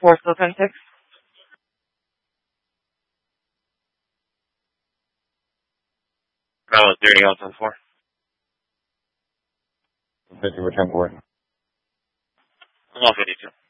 4 still 26. Bravo 30 else on 4. 50 return board. All 52.